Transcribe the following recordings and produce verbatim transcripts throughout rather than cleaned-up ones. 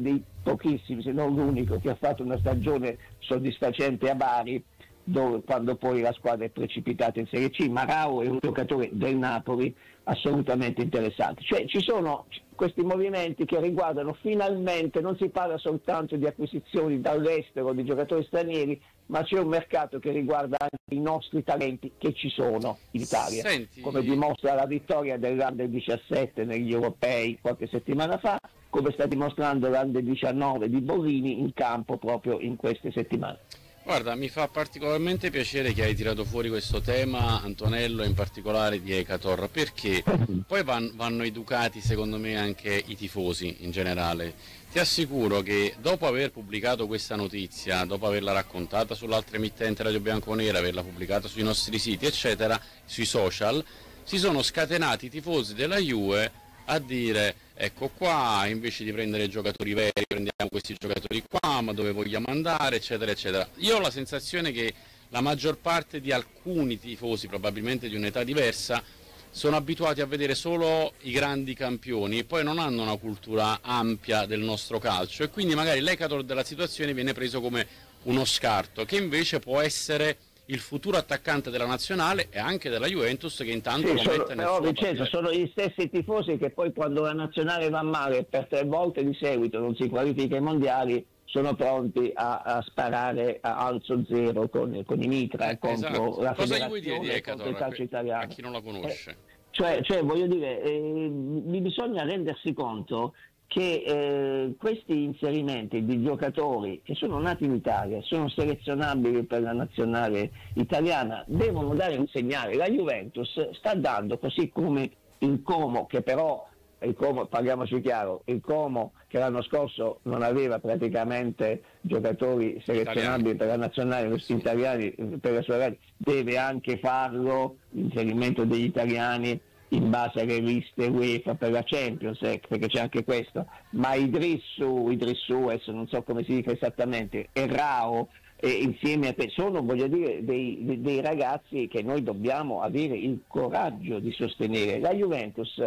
dei pochissimi, se non l'unico, che ha fatto una stagione soddisfacente a Bari, dove, quando poi la squadra è precipitata in Serie C. Marao è un giocatore del Napoli assolutamente interessante. Cioè ci sono questi movimenti che riguardano finalmente, non si parla soltanto di acquisizioni dall'estero di giocatori stranieri, ma c'è un mercato che riguarda anche i nostri talenti che ci sono in Italia. Senti, come dimostra la vittoria dell'Under diciassette negli europei qualche settimana fa, come sta dimostrando l'Under diciannove di Borini in campo proprio in queste settimane. guarda, mi fa particolarmente piacere che hai tirato fuori questo tema, Antonello, in particolare di Ekator, perché poi van, vanno educati secondo me anche i tifosi in generale. Ti assicuro che dopo aver pubblicato questa notizia, dopo averla raccontata sull'altra emittente Radio Bianconera, averla pubblicata sui nostri siti, eccetera, sui social, si sono scatenati i tifosi della Juve a dire: ecco qua, invece di prendere giocatori veri prendiamo questi giocatori qua, ma dove vogliamo andare, eccetera eccetera. Io ho la sensazione che la maggior parte di alcuni tifosi, probabilmente di un'età diversa, sono abituati a vedere solo i grandi campioni e poi non hanno una cultura ampia del nostro calcio, e quindi magari l'Ekator della situazione viene preso come uno scarto, che invece può essere il futuro attaccante della nazionale e anche della Juventus, che intanto sì, lo sono, mette nel però suo Vincenzo, partire. sono gli stessi tifosi che poi, quando la nazionale va male per tre volte di seguito, non si qualifica ai mondiali, sono pronti a, a sparare a alzo zero con, con i mitra Eh, contro esatto. la Cosa gli vuoi dire di federazione, contro il Ekator calcio a italiano. chi non la conosce? Eh, cioè, cioè, voglio dire, eh, bisogna rendersi conto che eh, questi inserimenti di giocatori che sono nati in Italia, sono selezionabili per la nazionale italiana, devono dare un segnale. La Juventus sta dando, così come il Como, che però, il Como, parliamoci chiaro, il Como che l'anno scorso non aveva praticamente giocatori selezionabili Italiani. per la nazionale, questi Sì. italiani, per la sua rete, deve anche farlo, l'inserimento degli italiani in base alle liste UEFA per la Champions, eh, perché c'è anche questo, ma Idrissu, Idrissu, adesso non so come si dica esattamente, e Rao, eh, insieme a te, sono, voglio dire, dei, dei, dei ragazzi che noi dobbiamo avere il coraggio di sostenere. La Juventus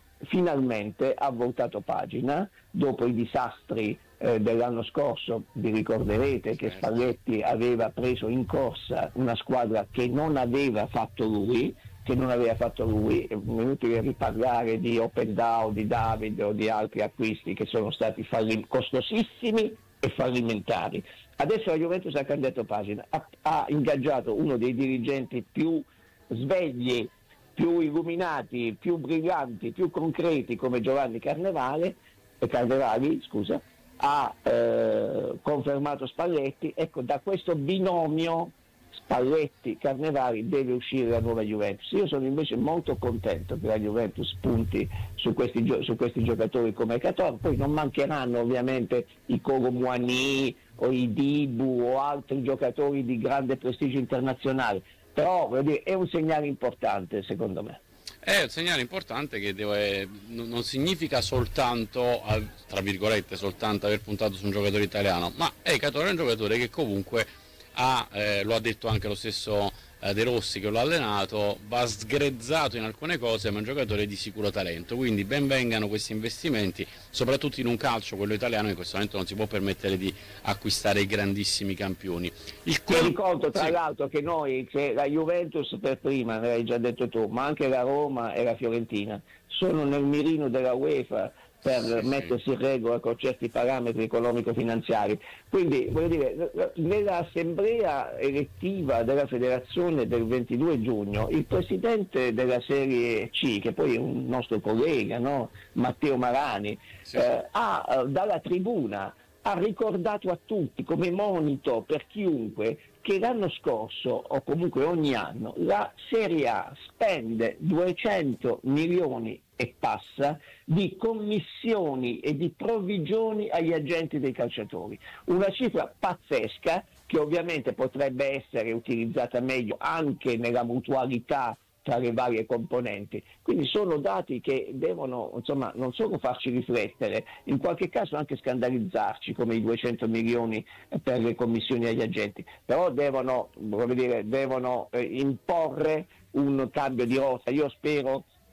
finalmente ha voltato pagina dopo i disastri eh, dell'anno scorso. Vi ricorderete che Spalletti aveva preso in corsa una squadra che non aveva fatto lui, che non aveva fatto lui, è inutile riparlare di Opendao, di David o di altri acquisti che sono stati fallim- costosissimi e fallimentari. Adesso la Juventus ha cambiato pagina, ha, ha ingaggiato uno dei dirigenti più svegli, più illuminati, più brillanti, più concreti come Giovanni Carnevale, eh, Carnevali, scusa, ha eh, confermato Spalletti. Ecco, da questo binomio Spalletti, Carnevali deve uscire la nuova Juventus. Io sono invece molto contento che la Juventus punti su questi, gio- su questi giocatori come Ekator. Poi non mancheranno ovviamente i Kolo Muani o i Dibu o altri giocatori di grande prestigio internazionale, però voglio dire, è un segnale importante secondo me. È un segnale importante che deve, non significa soltanto, tra virgolette, soltanto aver puntato su un giocatore italiano, ma Ekator è un giocatore che comunque ha, eh, lo ha detto anche lo stesso eh, De Rossi che l'ha allenato, va sgrezzato in alcune cose, ma è un giocatore di sicuro talento, quindi ben vengano questi investimenti, soprattutto in un calcio, quello italiano, che in questo momento non si può permettere di acquistare i grandissimi campioni. Il Ti ricordo tra sì. l'altro che noi, che la Juventus per prima, ne hai già detto tu, ma anche la Roma e la Fiorentina sono nel mirino della UEFA per sì, mettersi sì. in regola con certi parametri economico-finanziari. Quindi voglio dire, nell'assemblea elettiva della federazione del ventidue giugno, il presidente della Serie C, che poi è un nostro collega, no? Matteo Marani, Sì. eh, ha dalla tribuna ha ricordato a tutti, come monito per chiunque, che l'anno scorso, o comunque ogni anno, la Serie A spende duecento milioni e passa di commissioni e di provvigioni agli agenti dei calciatori. Una cifra pazzesca che ovviamente potrebbe essere utilizzata meglio anche nella mutualità tra le varie componenti. Quindi sono dati che devono, insomma, non solo farci riflettere, in qualche caso anche scandalizzarci, come i duecento milioni per le commissioni agli agenti, però devono, voglio dire, devono eh, imporre un cambio di rotta. Io spero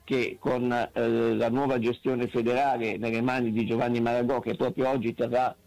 che con eh, la nuova gestione federale nelle mani di Giovanni Maragò, che proprio oggi terrà